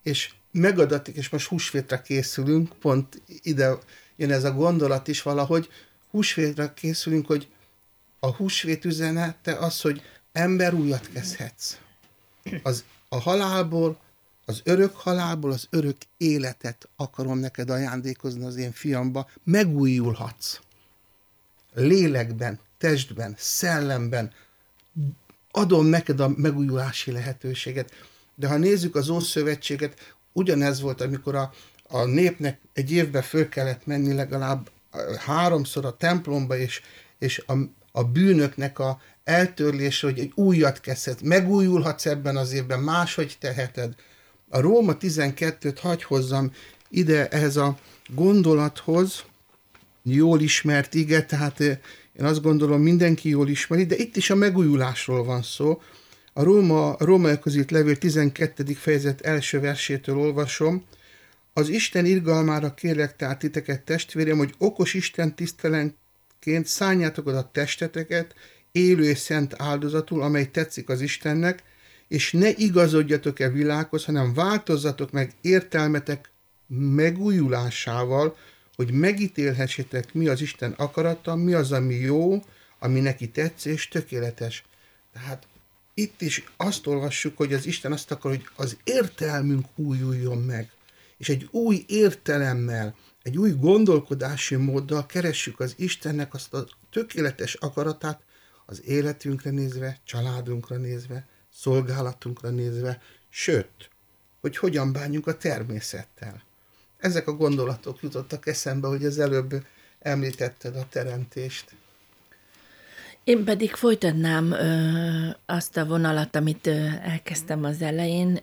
és megadatik, és most húsvétra készülünk, pont ide jön ez a gondolat is valahogy, húsvétra készülünk, hogy a húsvét üzenete az, hogy ember újat kezdhetsz. A halálból, az örök halálból, az örök életet akarom neked ajándékozni az én fiamba, megújulhatsz. Lélekben, testben, szellemben, adom neked a megújulási lehetőséget. De ha nézzük az Ószövetséget, ugyanez volt, amikor a népnek egy évben föl kellett menni legalább 3-szor a templomba, és a bűnöknek a eltörlése, hogy egy újat kezdhet, megújulhatsz ebben az évben, máshogy teheted. A Róma 12-t hagy hozzam ide ehhez a gondolathoz, jól ismert ige, tehát én azt gondolom mindenki jól ismeri, de itt is a megújulásról van szó. A Rómaiakhoz írt levél 12. fejezet első versétől olvasom. Az Isten irgalmára kérlek tehát titeket, testvérem, hogy okos Isten tiszteletként szánjátok oda testeteket, élő és szent áldozatul, amely tetszik az Istennek, és ne igazodjatok-e világhoz, hanem változzatok meg értelmetek megújulásával, hogy megítélhessétek, mi az Isten akarata, mi az, ami jó, ami neki tetsző és tökéletes. Tehát itt is azt olvassuk, hogy az Isten azt akar, hogy az értelmünk újuljon meg, és egy új értelemmel, egy új gondolkodási móddal keressük az Istennek azt a tökéletes akaratát az életünkre nézve, családunkra nézve, szolgálatunkra nézve, sőt, hogy hogyan bánjunk a természettel. Ezek a gondolatok jutottak eszembe, hogy az előbb említetted a teremtést. Én pedig folytatnám azt a vonalat, amit elkezdtem az elején.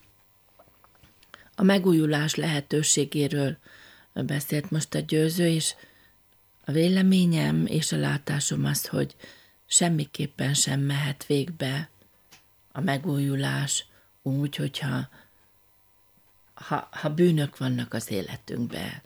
A megújulás lehetőségéről beszélt most a Győző, és a véleményem és a látásom az, hogy semmiképpen sem mehet végbe a megújulás úgy, hogyha bűnök vannak az életünkben.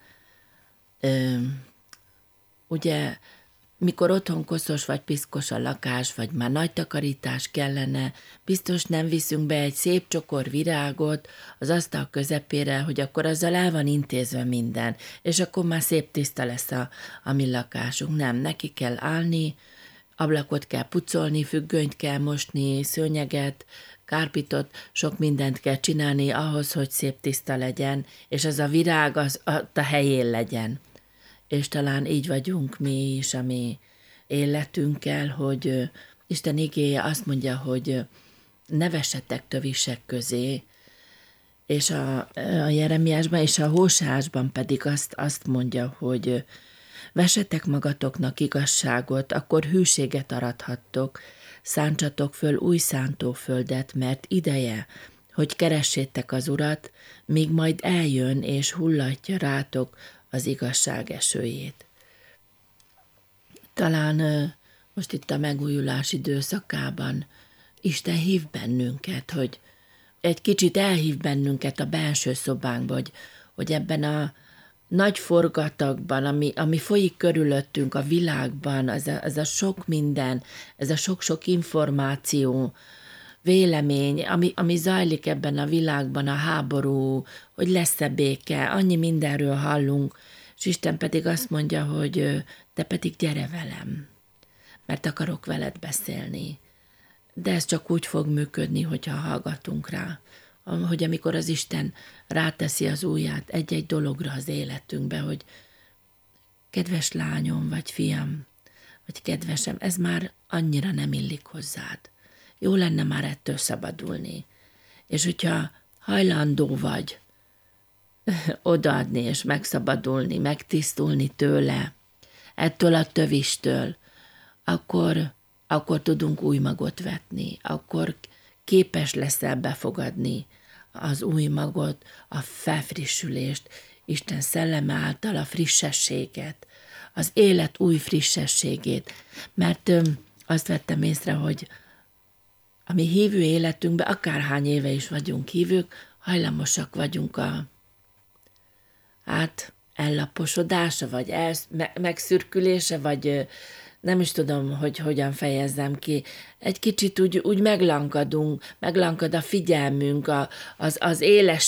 Ugye, mikor otthon koszos vagy piszkos a lakás, vagy már nagy takarítás kellene, biztos nem viszünk be egy szép csokor virágot az asztal közepére, hogy akkor azzal el van intézve minden, és akkor már szép tiszta lesz a mi lakásunk. Nem, neki kell állni, ablakot kell pucolni, függönyt kell mosni, szőnyeget, kárpitot, sok mindent kell csinálni ahhoz, hogy szép tiszta legyen, és az a virág az a helyén legyen. És talán így vagyunk mi is a mi életünkkel, hogy Isten igéje azt mondja, hogy ne vessetek tövisek közé, és a Jeremiásban és a Hóseásban pedig azt mondja, hogy vessetek magatoknak igazságot, akkor hűséget arathattok, szántsatok föl új szántóföldet, mert ideje, hogy keressétek az Urat, míg majd eljön és hullatja rátok az igazság esőjét. Talán most itt a megújulás időszakában Isten hív bennünket, hogy egy kicsit elhív bennünket a belső szobánkba, hogy ebben a nagy forgatagban, ami folyik körülöttünk a világban, ez a sok minden, ez a sok-sok információ, vélemény, ami zajlik ebben a világban, a háború, hogy lesz-e béke, annyi mindenről hallunk, és Isten pedig azt mondja, hogy te pedig gyere velem, mert akarok veled beszélni. De ez csak úgy fog működni, hogyha hallgatunk rá, hogy amikor az Isten ráteszi az ujját egy-egy dologra az életünkbe, hogy kedves lányom, vagy fiam, vagy kedvesem, ez már annyira nem illik hozzád. Jó lenne már ettől szabadulni. És hogyha hajlandó vagy odaadni és megszabadulni, megtisztulni tőle, ettől a tövistől, akkor tudunk új magot vetni, akkor képes leszel befogadni az új magot, a felfrissülést, Isten szelleme által a frissességet, az élet új frissességét. Mert azt vettem észre, hogy a mi hívő életünkben, akárhány éve is vagyunk hívők, hajlamosak vagyunk ellaposodása, vagy megszürkülése, vagy nem is tudom, hogy hogyan fejezzem ki. Egy kicsit úgy meglankadunk, meglankad a figyelmünk, az éles